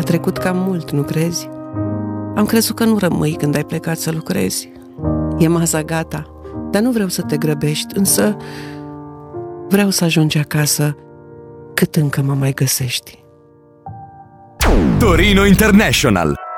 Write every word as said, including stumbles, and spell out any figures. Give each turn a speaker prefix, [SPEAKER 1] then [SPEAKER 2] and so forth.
[SPEAKER 1] trecut cam mult, nu crezi? Am crezut că nu rămâi când ai plecat să lucrezi. E masa gata, dar nu vreau să te grăbești, însă vreau să ajungi acasă cât încă mă mai găsești.
[SPEAKER 2] Torino International.